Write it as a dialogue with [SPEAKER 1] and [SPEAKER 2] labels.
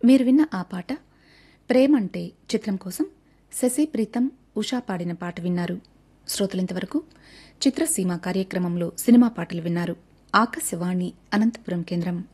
[SPEAKER 1] మీరు విన్న ఆ పాట ప్రేమంటే చిత్రం కోసం శశి ప్రీతం ఉషా పాడిన పాట విన్నారు. శ్రోతలింతవరకు చిత్రసీమ కార్యక్రమంలో సినిమా పాటలు విన్నారు. ఆకాశవాణి అనంతపురం కేంద్రం.